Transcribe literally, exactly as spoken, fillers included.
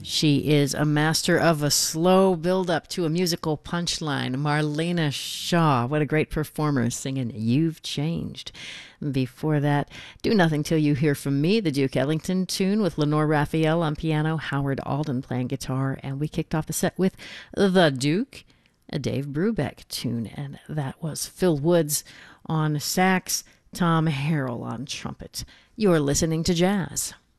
She is a master of a slow build up to a musical punchline. Marlena Shaw, what a great performer, singing You've Changed. Before that, Do Nothing Till You Hear From Me, the Duke Ellington tune with Lenore Raphael on piano, Howard Alden playing guitar, and we kicked off the set with The Duke, a Dave Brubeck tune, and that was Phil Woods on sax, Tom Harrell on trumpet. You're listening to jazz.